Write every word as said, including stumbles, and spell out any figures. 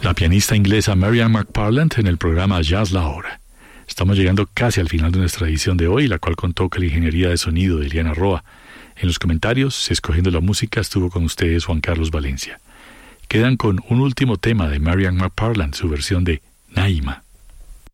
la pianista inglesa Marianne McParland en el programa Jazz La Hora. Estamos llegando casi al final de nuestra edición de hoy, la cual contó con la ingeniería de sonido de Eliana Roa. En los comentarios, escogiendo la música, estuvo con ustedes Juan Carlos Valencia. Quedan con un último tema de Marianne McParland, su versión de Naima.